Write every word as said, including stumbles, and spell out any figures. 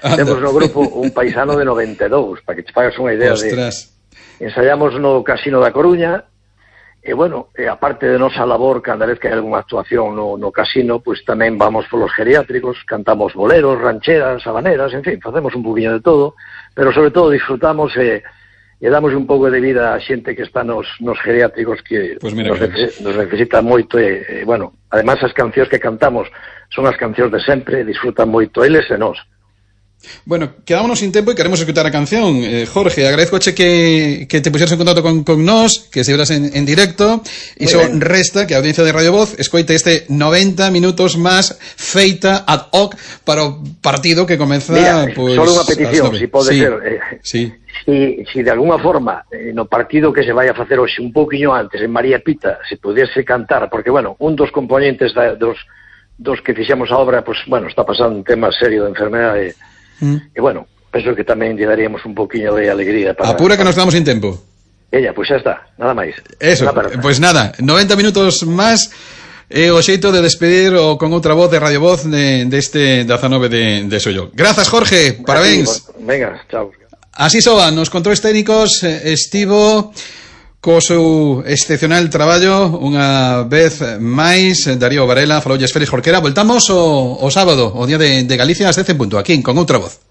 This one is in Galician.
Temos no grupo un paisano de noventa e dous, para que te pagas unha idea. Ostras. De... Ensayamos no Casino da Coruña, e, bueno, e aparte de nosa labor, cada vez que hai algunha actuación no, no casino, pois pues, tamén vamos polos geriátricos, cantamos boleros, rancheras, habaneras, en fin, facemos un poquinho de todo, pero sobre todo disfrutamos e... e damos un pouco de vida a xente que está nos, nos geriátricos que pues nos, neces nos necesita moito e, e, bueno, además as cancións que cantamos son as cancións de sempre, disfrutan moito eles e nós. Bueno, quedámonos sin tempo e queremos escutar a canción. eh, Jorge, agradezcoche que, que te pusieras en contacto con, con nós, que estiveras en, en directo, e iso resta que a audiencia de Radio Voz escoite este noventa minutos máis feita ad hoc para o partido que comeza. Mira, pues, solo unha petición, si pode sí, ser eh, sí. Si, si de alguna forma eh, no partido que se vai a facer hoxe un pouquiño antes en María Pita se pudiese cantar, porque, bueno, un dos componentes da, dos, dos que fixemos a obra, pues, bueno, está pasando un tema serio de enfermedade e, mm. e bueno, penso que tamén lle daríamos un pouquiño de alegría para... Apura que nos quedamos sin tempo. Ella, pois pues xa está, nada máis. Eso, pois pues nada, noventa minutos máis e o xeito de despedir o con outra voz de Radio Voz de, de este dezanove de, de Sollo. Grazas, Jorge, parabéns. Así, venga, chao. Así soa, nos controles técnicos estivo co seu excepcional traballo unha vez máis Darío Varela, faloules Félix Jorquera. Voltamos o, o sábado, o día de, de Galicia, ás dez en punto, aquí, con outra voz.